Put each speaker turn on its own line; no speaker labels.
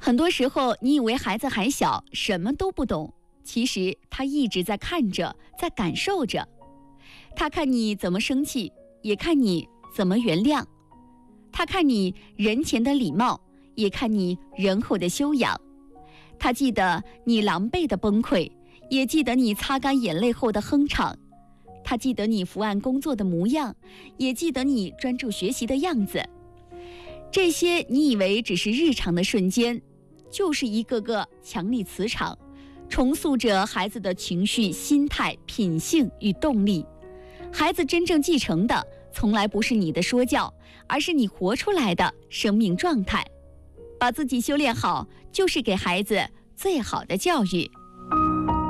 很多时候，你以为孩子还小，什么都不懂，其实他一直在看着，在感受着。他看你怎么生气，也看你怎么原谅。他看你人前的礼貌，也看你人后的修养。他记得你狼狈的崩溃，也记得你擦干眼泪后的哼唱。他记得你伏案工作的模样，也记得你专注学习的样子。这些你以为只是日常的瞬间，就是一个个强力磁场，重塑着孩子的情绪、心态、品性与动力。孩子真正继承的，从来不是你的说教，而是你活出来的生命状态。把自己修炼好，就是给孩子最好的教育。